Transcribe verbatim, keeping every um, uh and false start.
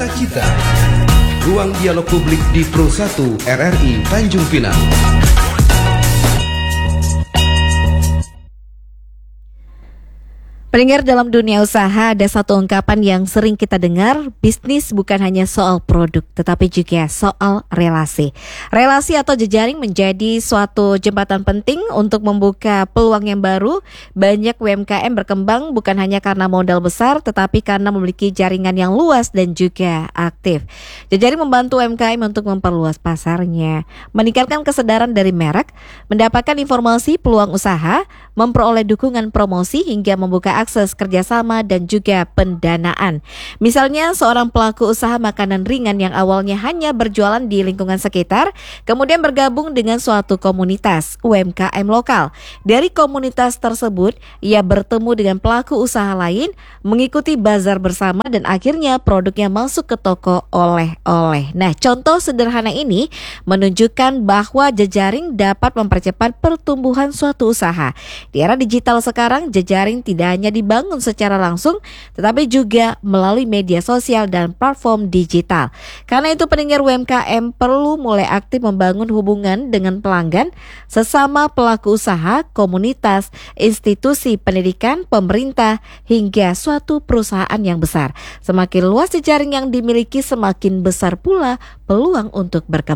Suara Cita, ruang dialog publik di Pro satu R R I Tanjung Pinang. Pendengar, dalam dunia usaha ada satu ungkapan yang sering kita dengar, bisnis bukan hanya soal produk, tetapi juga soal relasi. Relasi atau jejaring menjadi suatu jembatan penting untuk membuka peluang yang baru. Banyak U M K M berkembang bukan hanya karena modal besar, tetapi karena memiliki jaringan yang luas dan juga aktif. Jejaring membantu U M K M untuk memperluas pasarnya, meningkatkan kesadaran dari merek, mendapatkan informasi peluang usaha, memperoleh dukungan promosi hingga membuka akses kerjasama dan juga pendanaan. Misalnya seorang pelaku usaha makanan ringan yang awalnya hanya berjualan di lingkungan sekitar, kemudian bergabung dengan suatu komunitas U M K M lokal. Dari komunitas tersebut, ia bertemu dengan pelaku usaha lain, mengikuti bazar bersama dan akhirnya produknya masuk ke toko oleh-oleh. Nah, contoh sederhana ini menunjukkan bahwa jejaring dapat mempercepat pertumbuhan suatu usaha. Di era digital sekarang, jejaring tidak hanya dibangun secara langsung, tetapi juga melalui media sosial dan platform digital. Karena itu pendengar, U M K M perlu mulai aktif membangun hubungan dengan pelanggan, sesama pelaku usaha, komunitas, institusi pendidikan, pemerintah, hingga suatu perusahaan yang besar. Semakin luas jejaring yang dimiliki, semakin besar pula peluang untuk berkembang.